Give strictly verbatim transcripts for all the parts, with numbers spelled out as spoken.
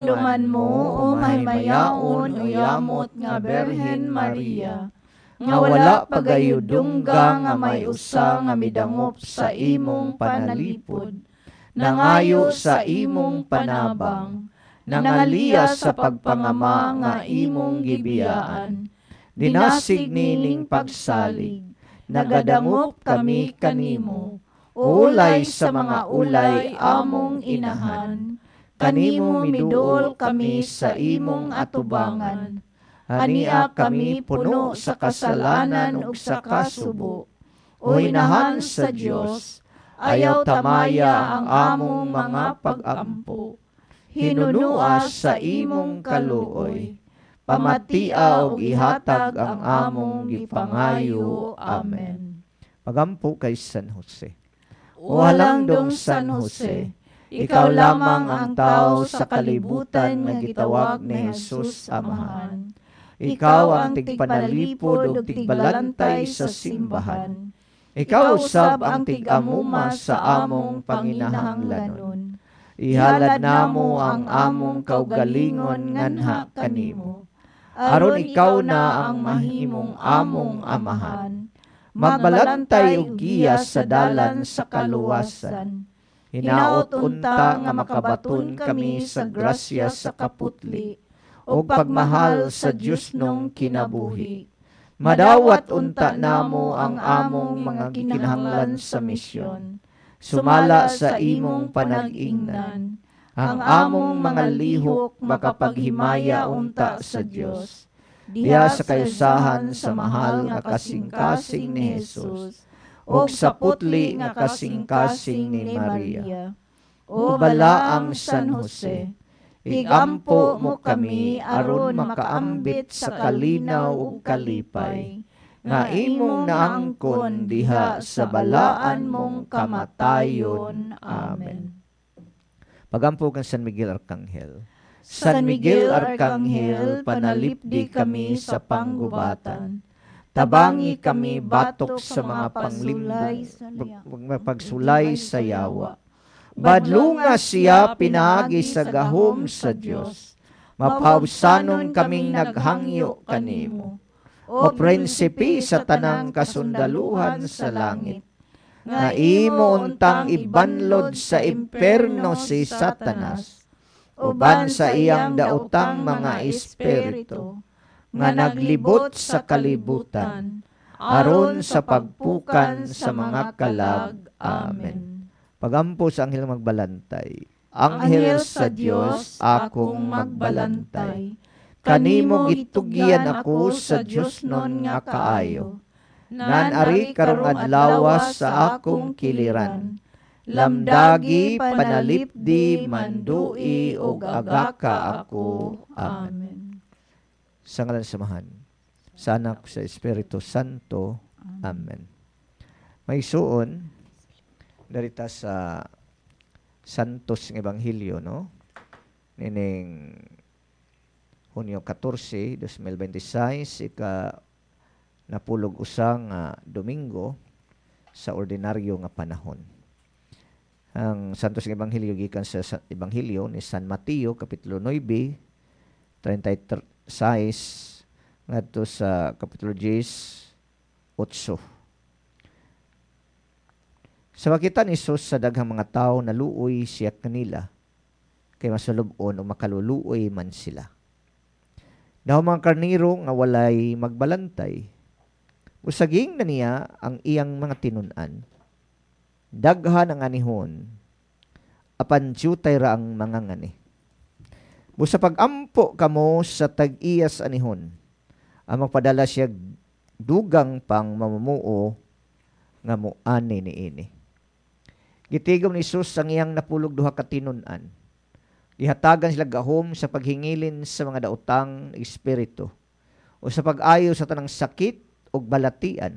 Luman mo, o mahimayaon, o yamot nga Berhen Maria, nga wala pagayudungga nga may usa nga midangop sa imong panalipod, nangayo sa imong panabang, nangaliya sa pagpangama nga imong gibiyaan, dinasig nining pagsalig, nagadangop kami kanimo, ulay sa mga ulay among inahan, kanimo midol kami sa imong atubangan. Ania kami puno sa kasalanan ug sa kasubo. O inahan sa Dios, ayaw tamaya ang among mga pag-ampo. Hinunua sa imong kaluoy. Pamatia og ihatag ang among gipangayo. Amen. Pagampo kay San Jose. O halangdong San Jose, ikaw lamang ang tao sa kalibutan nga gitawag ni Jesus Amahan. Ikaw ang tigpanalipod ug tigbalantay sa simbahan. Ikaw usab ang tigamuma sa among panginahanglanon. Ihalad namo ang among kaugalingon nganha kanimo. Aron ikaw na ang mahimong among amahan. Magbalantay ug giya sa dalan sa kaluwasan. Hinaot unta nga makabaton kami sa grasya sa kaputli o pagmahal sa Diyos nung kinabuhi. Madawat unta namo ang among mga kinahanglan sa misyon. Sumala sa imong panag-ingnan. Ang among mga lihok makapaghimaya unta sa Diyos. Diya sa kayusahan sa mahal nga kasing-kasing ni Jesus. O sa putli nga kasing-kasing ni Maria. O balaang San Jose, igampo mo kami aron makaambit sa kalinaw ug kalipay, nga imong naangkon diha sa balaan mong kamatayon. Amen. Pagampo kang San Miguel Arcangel. San Miguel Arcangel, panalipdi kami sa panggubatan. Tabangi kami batok sa mga panglimbong, pagsulay sa yawa. Badlunga siya pinagi sa gahom sa Dios. Mapausanon kaming naghangyo kanimo. O prinsipi sa tanang kasundaluhan sa langit. Nga imo untang ibanlod sa imperno si Satanas. Uban sa iyang daotang mga espiritu. Nga naglibot sa kalibutan, aron sa pagpukan sa mga kalag. Amen. Pagampo sa anghel magbalantay. Anghel sa Dios, akong magbalantay. Kanimo gitugyan ako sa Dios nun nga kaayo. Ngan ari karong adlaw sa akong kiliran. Lamdagi, panalipdi, mandui, ug agaka ako. Amen. Sa ngalan samahan, sa anak, sa Espiritu Santo. Amen. May suon, darita sa Santos ng Ebanghelyo, no? Nining Hunyo fourteen, twenty twenty-six, ika napulog usang uh, Domingo sa ordinaryo nga panahon. Ang Santos ng Ebanghelyo gikan sa, sa Ebanghelyo ni San Mateo, Kapitulo nine, thirty-six, ngadto sa Kapitulo ten, eight. Sa makita ni Jesus sa daghang mga tao, naluoy siya kanila, kay masulubon o makaluluoy man sila. Daw mga karniro nga walay magbalantay, usaging na niya ang iyang mga tinunan. Daghan ang anihon, apan tiyutay ra ang mga ngani. Busa pag-ampo kamo sa tag-iyas anihon, ang magpadala siya dugang pang mamumuo nga muani ni ini. Gitigom ni Jesus ang iyang napulog duha ka tinunan. Ihatagan sila gahom sa paghingilin sa mga daotang espiritu o sa pag-ayo sa tanang sakit o balatian.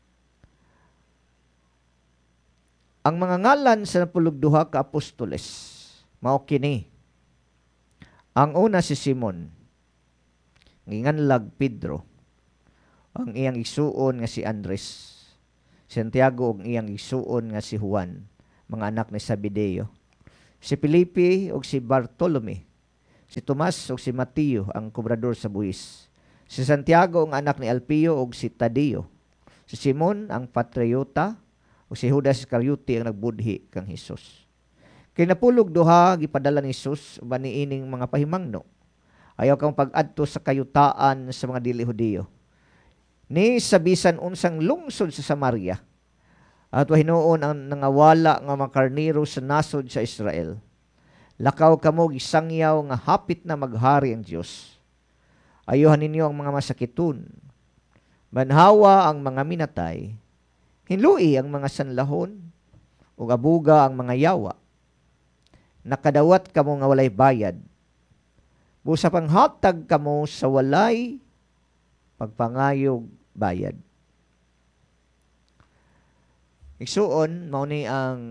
Ang mga ngalan sa napulog duha ka apostoles, mao kini. Ang una si Simon, nginganlag Pedro, ang iyang igsuon nga si Andres, Santiago ang iyang igsuon nga si Juan, mga anak ni Zebedeo, si Felipe ug si Bartolome, si Tomas ug si Mateo ang kobrador sa buhis, si Santiago ang anak ni Alpeo ug si Tadeo, si Simon ang patriota ug si Judas Iscariote ang nagbudhi kang Hesus. Kay napulog duha gipadala ni Hesus uban niining mga pahimangno. Ayaw kang pag-adto sa kayutaan sa mga dili Hudiyo. Ni sa bisan unsang lungsod sa Samaria, at hinuon ang nangawala nga mga karniro sa nasod sa Israel. Lakaw kamo gisangyaw nga hapit na maghari ang Dios. Ayuhan ninyo ang mga masakiton. Banhawa ang mga minatay. Hinlui ang mga sanlahon ug abuga ang mga yawa. Nakadawat kamo nga walay bayad. Busa pang hatag kamo sa walay pagpangayog bayad. Igsuon, mao ni ang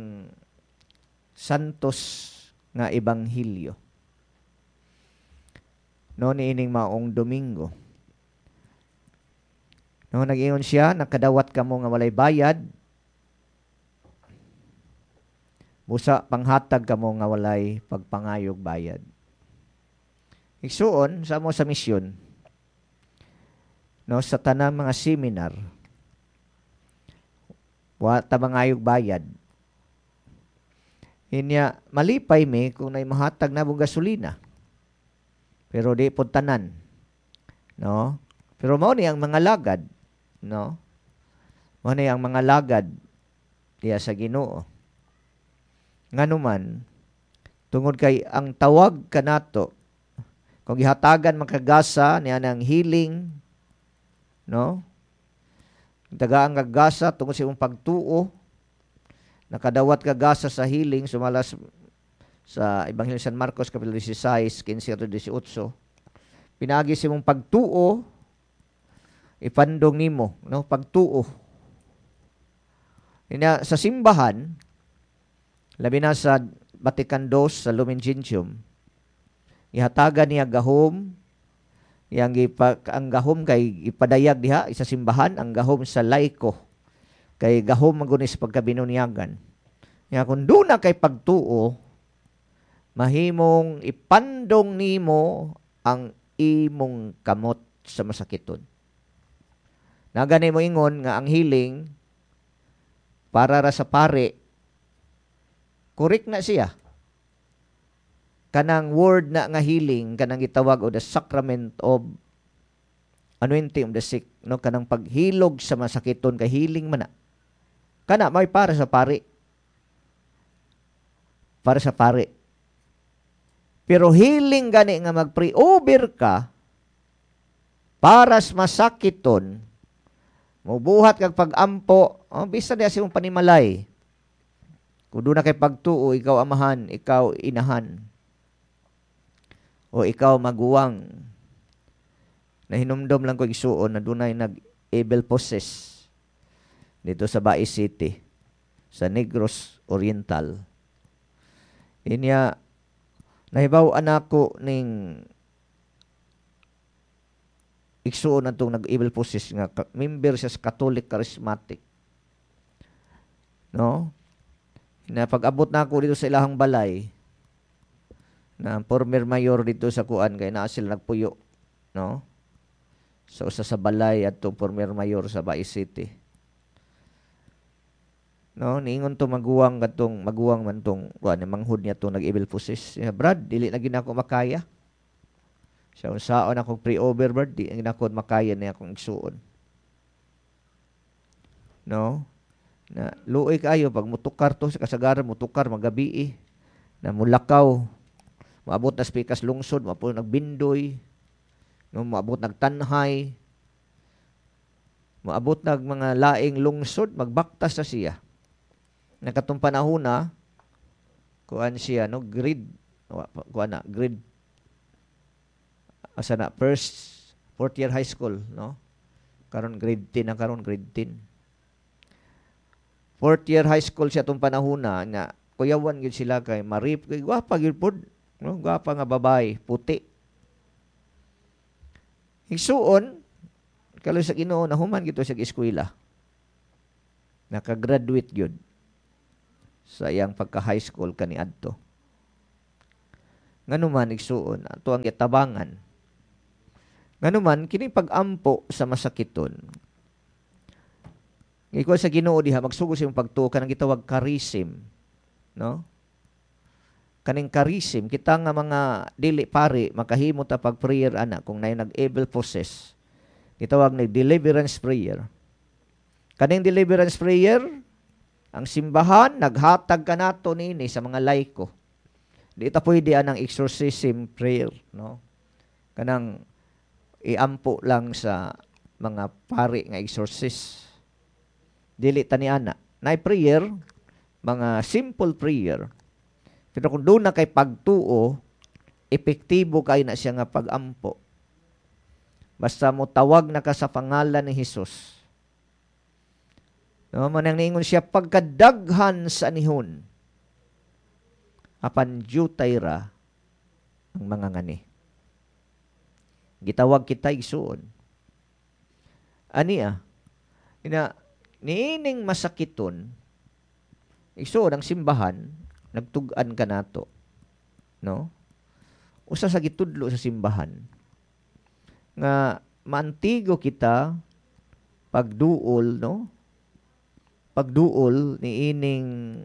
santos nga ebanghelyo. No ni ining maong Domingo. No nag-ingon siya, nakadawat kamo nga walay bayad. Busa panghatag kamo nga walay pagpangayog bayad. Igsuon, sa mo sa misyon, no, sa tanang mga seminar, wa tabangayog bayad. Inya, malipay mi kung na mahatag na mong gasolina. Pero di po tanan. No? Pero mao ni ang mga lagad. No? Mao ni ang mga lagad diya sa Ginoo. Nganuman, tungod kay ang tawag kanato, kung gihatagan makagasa niya ng healing, no? Tagaan nga gasa tungod sa imong pagtuo, nakadawat ka gasa sa healing, sumalas sa Ebanghelyo San Marcos kapitulo sixteen, fifteen to eighteen. Pinagi sa imong pagtuo, ipandong nimo, no? Pagtuo. Ina sa simbahan, labi na sa Vatican two sa Lumen Gentium, ihatagan niya gahom, yang ipa, ang gahom kay ipadayag diha isa simbahan, ang gahom sa laiko kay gahom magunis pagkabinunyagan. Ya kun duna kay pagtuo, mahimong ipandong nimo ang imong kamot sa masakiton. Nagani mo ingon nga ang healing para ra sa pare, correct na siya. Kanang word na nga healing, kanang gitawag o the sacrament of anointing of the sick, no? Kanang paghilog sa masakiton, kay healing man na. Kana may para sa pare. Para sa pare. Pero healing gani nga mag-pre-over ka para sa masakiton, mubuhat kag pag-ampo, oh, bisa diya si mong panimalay. Kung doon na kay pagtuo, ikaw amahan, ikaw inahan, o ikaw maguwang. Nahinumdom lang ko isuon na dunay nag-evil possess dito sa Bai City, sa Negros Oriental. Inya, nahibaw-an ako ning igsuon na itong nag-evil possess nga member siya sa Catholic Charismatic. No? Na pag-abot na ako dito sa ilahang balay, na former mayor dito sa kuan, kay naa sila nagpuyo, no? So usa sa balay atong former mayor sa Bai City. No, niingon to maguwang katong maguwang man tong kuan, manghud niya tong nag-evil possess. Yeah, Brad, dili na gid ako makaya. Sa unsaon akong pre-over, Brad, di na ako makaya niya akong igsuon. No? Na luoy kayo pag mutukar to sa kasagaran, mutukar magabi eh, na mulakaw, maabot na spikas lungsod, maabot nagbindoy, no, maabot nagtanhay, maabot nag mga laing lungsod, magbaktas sa siya. Nakatong panahon na, kuan siya, no, grade, kuan na, grade, asa na, first, fourth year high school, no? Karon grade ten na karon, grade ten. Fourth year high school siya tong panahon na, nga, kuyawan gid sila kay marip, kay gwapa gid pod. No, gwapa nga babay, puti. Higsuon, kalo sa Ginoo nahuman gito sa eskwela. Naka-graduate gyud sa iyang pagka-high school kaniadto. Nganuman igsuon ato ang gitabangan. Nganuman kini pag-ampo sa masakiton. Ikaw sa Ginoo diha magsugod sa imong pagtuo kanang gitawag charism, no? Kaning charism kita nga mga dili pari makahimo ta pag prayer ana kung nay nag-evil possess. Gitawag ni deliverance prayer. Kaning deliverance prayer ang simbahan naghatag kanato niini sa mga laiko. Di ta pwede anang exorcism prayer, no? Kanang iampo lang sa mga pari nga exorcist. Dili ta ni ana. Nay prayer, mga simple prayer. Pero kung doon na kay pagtuo, epektibo kay na siya nga pag-ampo. Basta mo tawag na ka sa pangalan ni Jesus. No, manang niingon siya pagkadaghan sa anihon. Apan jutay ra ang mga ngani. Gitawag kita igsuon. Ania, ina niining masakiton, igsuon ang simbahan, nagtug-an ka nato. No? Usa sa gitudlo sa simbahan nga maantigo kita pagduol, no? Pagduol ni ining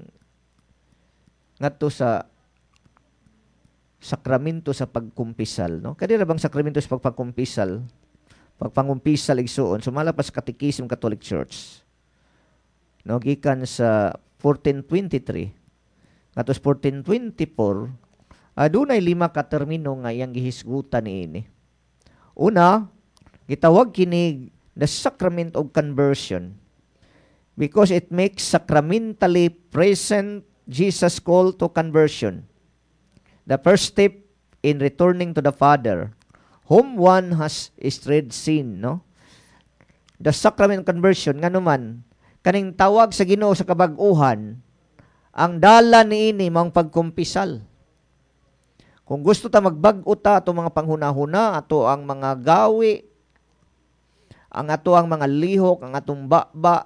ngadto sa sakramento sa pagkumpisal, no? Kadira bang sakramento sa pagpagkumpisal? Pagpangumpisal igsuon sumala pa sa Catechism Catholic Church. No, gikan sa fourteen twenty-three katos fourteen twenty-four, adunay lima ka termino nga iyang gihisgutan niini. Una, gitawag kini the sacrament of conversion because it makes sacramentally present Jesus' call to conversion. The first step in returning to the Father, whom one has strayed sin, no? The sacrament of conversion, nga naman, kaning tawag sa Ginoo sa kabag-uhan, ang dala niini mong pagkumpisal. Kung gusto ta magbag-o ta ato mga panghuna-huna, ato ang mga gawi, ang ato ang mga lihok, ang atong baba,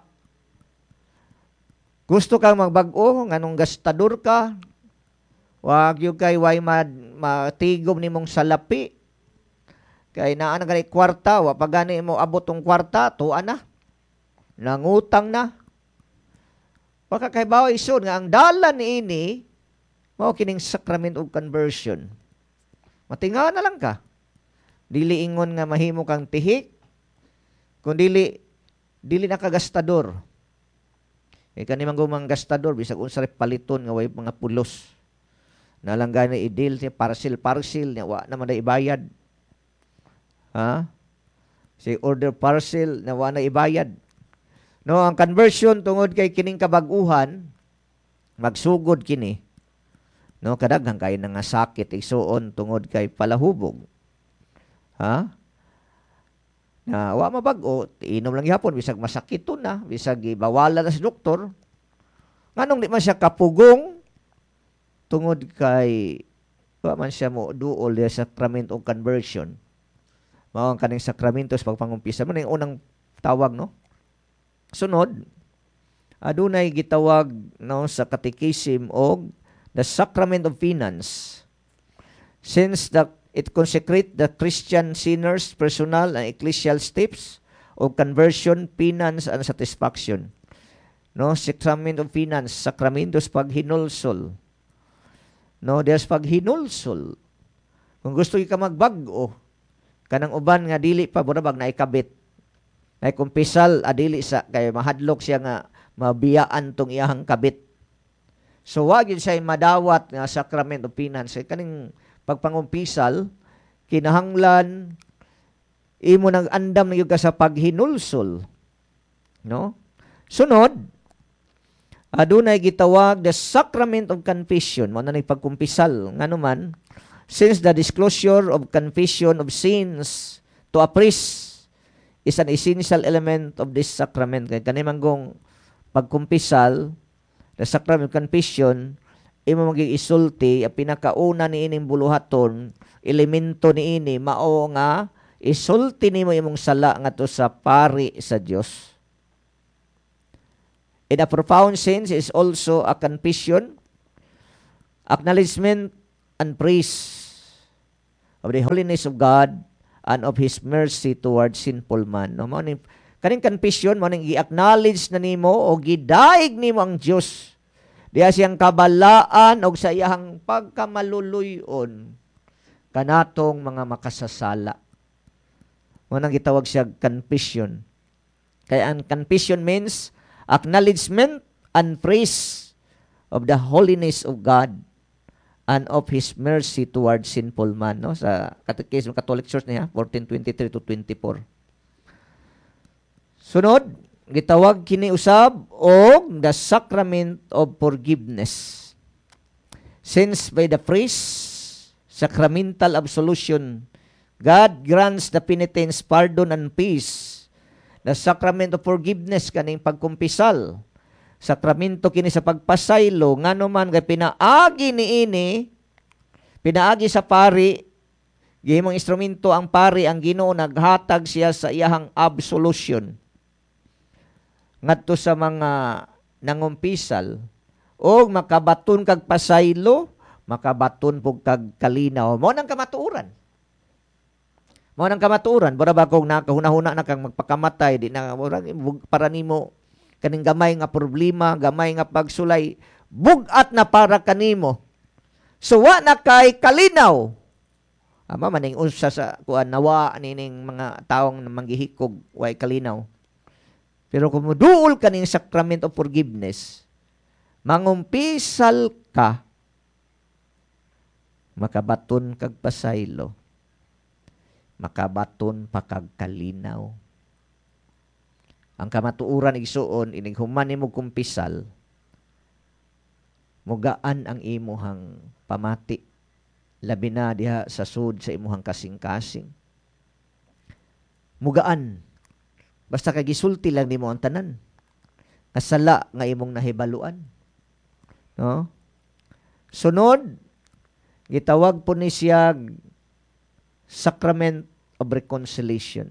gusto kang magbag-o, nganong gastador ka, wag yung kay way matigom ni mong salapi, kay naan nga kwarta, wa pa gani mo abot tong kwarta, tuan na, nangutang na. Waka kay bawa isod nga ang dala niini mao kining sacrament of conversion. Matinga na lang ka. Dili ingon nga mahimo kang tihik, kun dili dili na kagastador. E kani manggumang gastador bisag unsa ray paliton nga way mga pulos. Nalang gani idil si parcel parcel nya wa na man ibayad. Ha? Si order parcel na wa na ibayad. No, ang conversion tungod kay kining kabag-uhan, magsugod kini. No, kadaghan kay nga sakit igsuon tungod kay palahubog. Ha? Na wa mabag-o, inom lang gihapon bisag masakiton na, bisag ibawalan na si doktor. Nganong di man siya kapugong tungod kay wa man siya mo duol sa sacrament of conversion. Mao ang kaning sakramento sa pagpangumpisa. Man ang unang tawag, no? Sunod, adunay gitawag, no, sa Catechism og the sacrament of penance. Since the it consecrate the Christian sinners' personal and ecclesial steps of conversion, penance, and satisfaction. No, sacrament of penance, sakramento sa paghinulsol. No, there's paghinulsol. Kung gusto ka magbag-o, kanang uban nga dili pa burabag na ikabit. Ay kumpisal adili sa kay mahadlok siya nga mabiyaan tong iyahang kabit. So wag yun siya madawat nga sacrament of penance. Kaning pagpangumpisal kinahanglan imo nang andam na ka sa paghinulsol. No? Sunod, adunay gitawag the sacrament of confession. Mao na ni pagkumpisal nganuman, since the disclosure of confession of sins to a priest is an essential element of this sacrament. Kaya kanimanggong pagkumpisal, the sacrament of confession, imo maging isulti, ang pinakauna ni ining buluhaton, elemento ni ini, mao nga, isulti ni mo imong sala nga to sa pari sa Dios. In a profound sense is also a confession, acknowledgement, and praise of the holiness of God and of His mercy towards sinful man. No, mo ning kaning confession mo ning i-acknowledge na nimo o gidaig nimo ang Dios diha siyang kabalaan og sa iyang pagkamaluluyon kanatong mga makasasala. Mo nang gitawag siya confession. Kaya ang confession means acknowledgement and praise of the holiness of God and of His mercy towards sinful man. No? Sa Catechism Catholic Church niya, fourteen twenty-three to twenty-four. Sunod, gitawag kini usab og the sacrament of forgiveness. Since by the priest, sacramental absolution, God grants the penitent's pardon and peace. The sacrament of forgiveness kaning pagkumpisal. Sakramento kini sa pagpasaylo ngano man kay pinaagi niini, pinaagi sa pari, gihimong instrumento ang pari, ang Ginoo naghatag siya sa iyahang absolution ngadto sa mga nangumpisal og makabaton kag pasaylo, makabaton pug kag kalinaw. Mao nang kamatuoran. Mao nang kamatuoran. Bara ba kung nakahuna-huna na kang magpakamatay, di na para nimo kaning gamay nga problema, gamay nga pagsulay, bugat na para kanimo. So wa na kay kalinaw. Ama maning usa sa kuan nawa nining mga taong manggihikog way kalinaw. Pero kung muduol kaning sacrament of forgiveness, mangumpisal ka, makabaton kag pasaylo, makabaton pa kag kalinaw. Ang kamatuuran igsuon ining human nimo kumpisal, mugaan ang imuhang pamati, labi na diha sa sud sa imuhang kasing-kasing. Mugaan, basta kay gisulti lang nimo ang tanan, kasala nga imong nahibaluan. No? Sunod, gitawag po ni siya sacrament of reconciliation.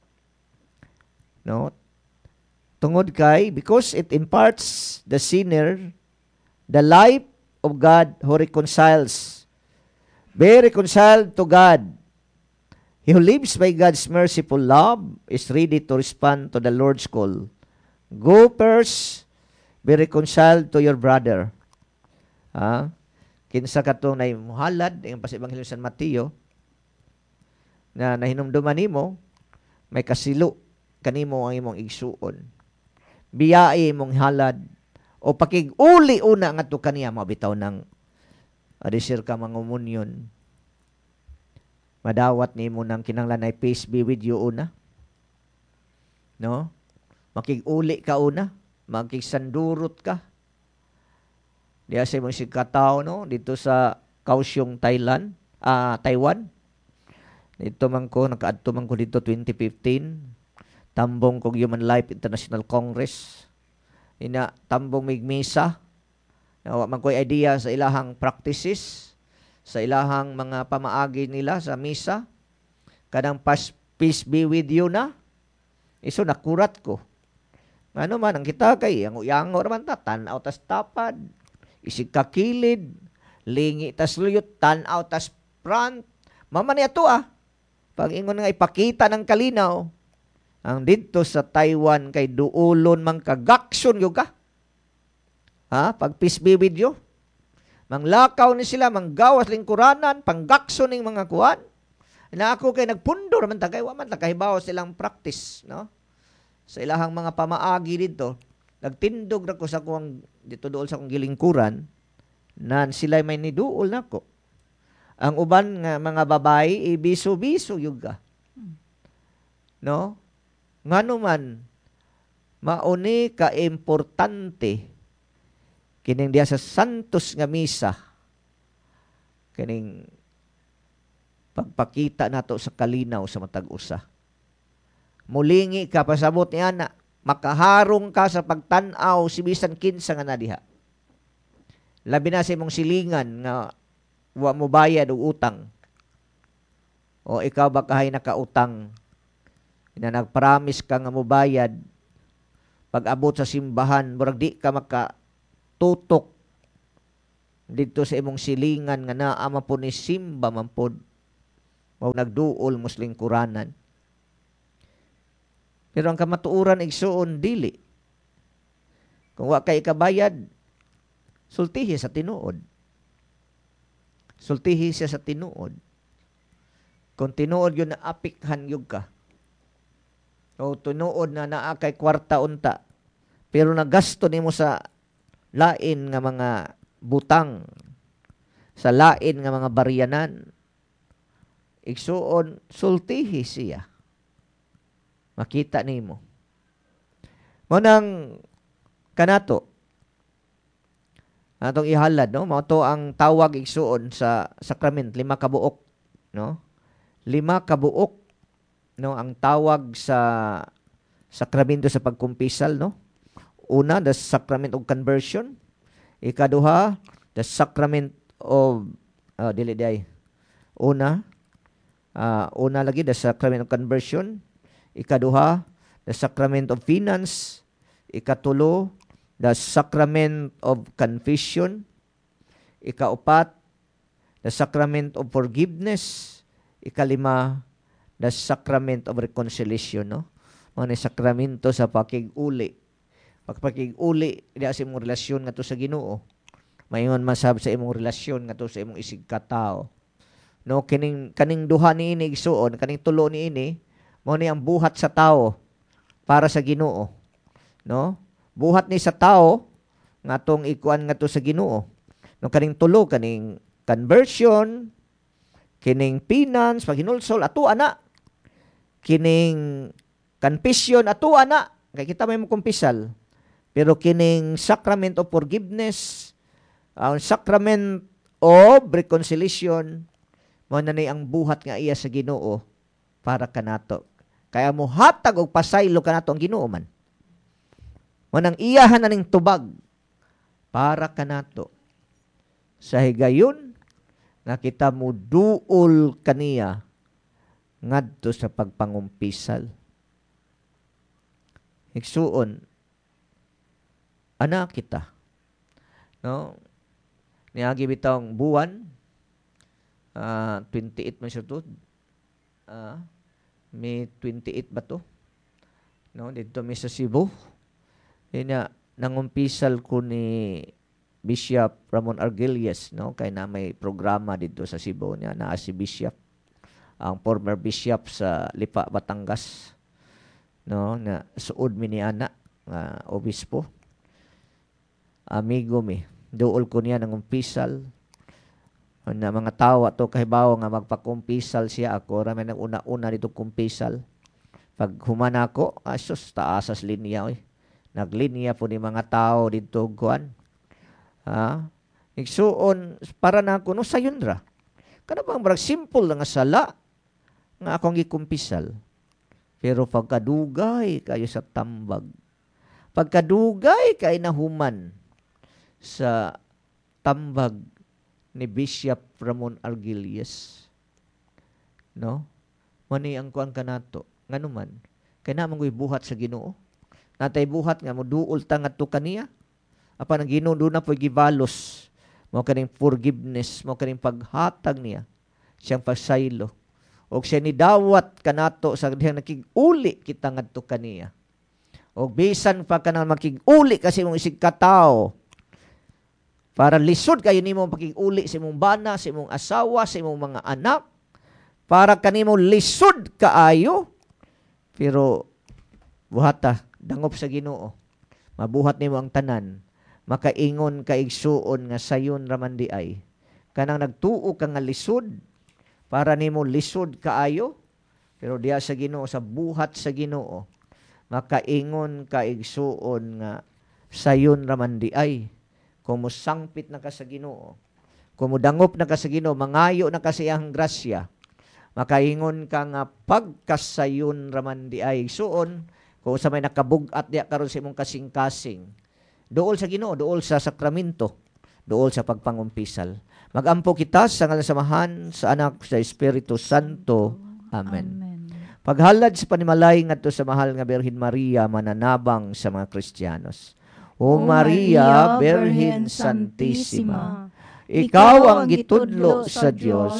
No? Tungod kay, because it imparts the sinner the life of God who reconciles. Be reconciled to God. He who lives by God's merciful love is ready to respond to the Lord's call. Go first, be reconciled to your brother. Ah, kinsa katong nay muhalad ang sa Ebanghelyo San Mateo na nahinumduman nimo, may kasilo kanimo ang imong igsuon. Biyai mong halad o pakig-uli una nga to kaniya mabitaw ng adisir ka mangumunyon. Madawat nimo ng kinahanglan ay peace be with you una. No? Makig-uli ka una, makigsandurot ka. Diya sa imong sigkataw, no, dito sa Kaohsiung, Thailand, ah, Taiwan. Dito man ko nakaadto man ko dito twenty fifteen. Tambong kong Human Life International Congress. Ina tambong migmisa. Nawa man ko'y idea sa ilahang practices, sa ilahang mga pamaagi nila sa misa. Kadang pas, peace be with you na. Iso nakurat ko. Ano man ang kita kay ang uyango raman ta, tanaw tas tapad, isig kakilid, lingi tas luyot, tanaw tas front. Maman niya to ah. Pag ingon nga ipakita ng kalinaw, ang dito sa Taiwan kay duulon mang kagaksyon yoga. Ha? Pag peace be with you. Manglakaw ni sila, manggawas lingkuranan, panggakson ning mga kuwan. Na ako kay nagpundo raman tagay, wa man kahibaw silang practice, no? Sa ilahang mga pamaagi dito, nagtindog ra ko sa kuwang dito duol sa kong gilingkuran, nan sila may niduol nako. Ang uban nga mga babae ibiso-biso yuga. No? Ngano man mauni ka importante kining diya sa santos nga misa, kining pagpakita nato sa kalinaw sa matag usa. Mulingi ka pasabot niya na makaharong ka sa pagtan-aw si bisan kinsa nga na diha. Labi na sa imong silingan nga wa mo bayad og utang. O ikaw ba kahay nakautang na nagpromise ka nga mo bayad, pag abot sa simbahan murag di ka makatutok dito sa imong silingan nga naa man po ni simba man pod. o nagduol musling kuranan. Pero ang kamatuuran igsuon dili. Kung wa kay kabayad, sultihi sa tinuod. Sultihi siya sa tinuod. Kung tinuod yun na apikhan yun ka, o tinuod na naa kay kwarta unta, pero nagasto nimo sa lain nga mga butang, sa lain nga mga baryanan, igsuon, sultihi siya. Makita nimo. Munang kanato, atong ihalad, no? Mao to ang tawag igsuon sa sakrament, lima ka buok, no? Lima ka buok, no, ang tawag sa sakramento sa pagkumpisal, no? Una, the sacrament of conversion. Ikaduha, the sacrament of uh, dili day. Una, uh, una lagi the sacrament of conversion. Ikaduha, the sacrament of finance. Ikatulo, the sacrament of confession. Ikaupat, the sacrament of forgiveness. Ikalima, the sacrament of reconciliation, no? Mga sakramento sa pakig-uli. Pagpakig-uli, di sa imong relasyon nga to sa Ginoo. Mayon masab sa imong relasyon nga to sa imong isig katao. No, kining kaning duha ni ini igsuon, kaning tulo ni ini, mao ni ang buhat sa tao para sa Ginoo. No? Buhat ni sa tao nga tong ikuan nga to sa Ginoo. No, kaning tulo, kaning conversion, kining finance, paghinulsol, ato ana. Kining confession, ato ana. Kaya kita may kumpisal. Pero kining sacrament of forgiveness, ang sacrament of reconciliation, mo na ni ang buhat nga iya sa Ginoo para kanato. Kaya mo hatag og pasaylo kanato ang Ginoo man. Mo nang iyahan na ning tubag para kanato. Sa higayon nga kita mo duol kaniya ngadto sa pagpangumpisal. Igsuon, ana kita. No? Niagi bitawng buwan, uh, twenty-eight man siya to. Uh, May twenty-eight ba to? No? Dito mi sa Cebu. Ina, nangumpisal ko ni Bishop Ramon Argelias, no? Kaya na may programa dito sa Cebu niya, na si Bishop, ang former bishop sa Lipa, Batangas, no? Na suod mi ni ana, uh, obispo. Amigo mi. Duol ko niya nangumpisal. Na mga tao ato kahibaw nga magpakumpisal siya ako. Rami nang una-una dito kumpisal. Pag humana ko, asos, taasas linya. Eh. Naglinya po ni mga tao dito kuan. Ha? Igsuon, para na ako, no, sayon ra. Kana bang brag simple na nga sala nga akong gikumpisal. Pero pagkadugay kayo sa tambag. Pagkadugay kay nahuman sa tambag ni Bishop Ramon Argelias. No? Mani ang kuan kanato. Nganuman, kay naman ko'y buhat sa Ginoo. Natay buhat nga mo duol ta ngadto kaniya. Apan ang Ginoo do na po'y gibalos. Mo kaning forgiveness, mo kaning paghatag niya siyang pasaylo. Og siya ni dawat kanato sa dihang nakig-uli kita ngadto kaniya. Og bisan pa kanang makig-uli kasi mong isig katao. Para lisod kayo nimo pakig-uli sa imong bana, sa imong asawa, sa imong mga anak. Para kanimo lisod kaayo. Pero buhata, dangop sa Ginoo. Mabuhat nimo ang tanan. Makaingon ka igsuon nga sayon raman di ay. Kanang nagtuo ka nga lisod para nimo lisod kaayo. Pero diya sa Ginoo, sa buhat sa Ginoo, makaingon ka igsuon nga sayon raman di ay. Kung mo sangpit na ka sa Ginoo, kung mo dangop na ka sa Ginoo, mangayo na ka sa iyang grasya, makaingon ka nga pagkasayon raman di ay suon, kung sa may nakabugat diya karon sa imong kasing-kasing, dool sa Ginoo, dool sa sakramento, dool sa pagpangumpisal. Magampo kita sa ngalan samahan sa anak sa Espiritu Santo. Amen. Amen. Paghalad sa panimalay ngadto sa mahal nga Birhen Maria, mananabang sa mga Kristiyanos. O Maria, Birhen Santissima, ikaw ang gitudlo sa Dios,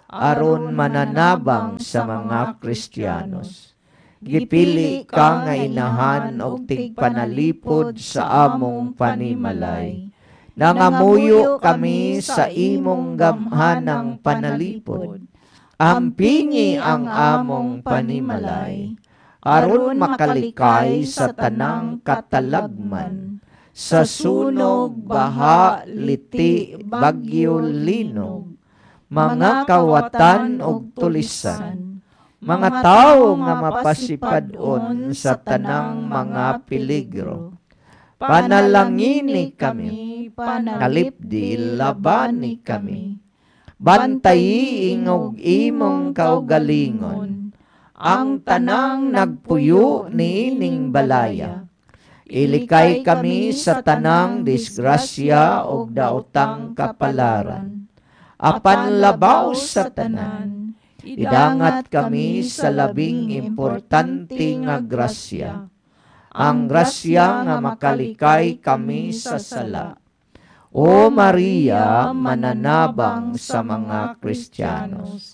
aron mananabang sa mga Kristiyanos. Gipili ka nga inahan og tigpanalipod sa among panimalay. Nangamuyo kami sa imong gamhanang panalipod. Ampingi ang among panimalay, aron makalikay sa tanang katalagman, sa sunog, baha, liti, bagyo, linog, mga kawatan og tulisan, mga tawo nga mapasipadon sa tanang mga peligro. Panalangini kami, panalipdi, labani kami. Bantayi ingog imong kaugalingon, ang tanang nagpuyo niining balaya. Ilikay kami sa tanang disgrasya o daotang kapalaran. Apan labaw sa tanan, idangat kami sa labing importante nga grasya. Ang grasya nga makalikay kami sa sala. O Maria, mananabang sa mga Kristiyanos,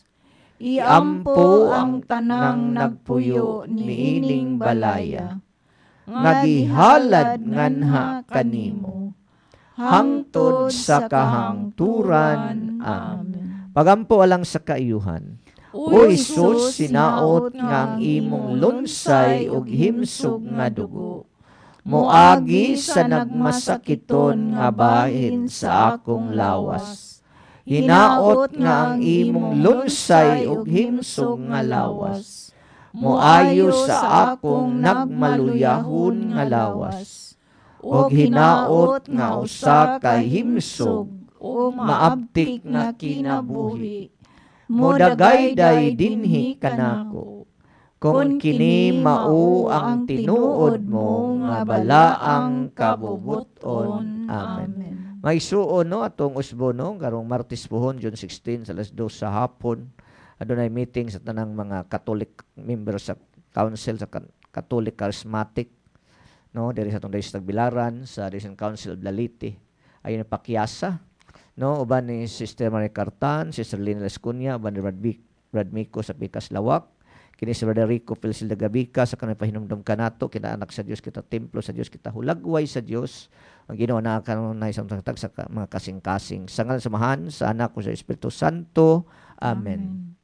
iampo ang tanang nagpuyo niining balaya, ngagihalad nganha kanimo, hangtod sa kahangturan. Amen. Pagampo alang sa kaayuhan. O Isus, sinaot nga ang imong lunsay ug himsog nga dugo, moagi sa nagmasakiton nga bahin sa akong lawas. Hinaot nga ang imong lunsay ug himsog nga lawas, moayo sa akong nagmaluyahon nga lawas. Og hinaot nga usa ka himsog o maabtik nga kinabuhi, modagayday dinhi kanako. Kung kini mao ang tinuod mo nga balaang kabubuton. Amen. May suon no atong usbono karong Martes pohon June sixteen sa alas dos sa hapon. Adunay meeting sa tanang mga Catholic member sa Council sa Catholic Charismatic no diri sa atong dayos Tagbilaran sa Diocese Council of Leyte. Ayon na pakyasa no uban ni Sister Maria Cartan, Sister Lina Lescunia, uban ni Brad, Brad Mico sa Pikas Lawak. Kini si Brother Rico Pilsil Dagabika sa kanang pahinumdom kanato, kinaanak sa Dios kita, templo sa Dios kita, hulagway sa Dios. Ang Ginoo na kanon na isang tagtag sa mga kasing-kasing. Sa ngalan samahan sa anak ko sa Espiritu Santo. Amen. Amen.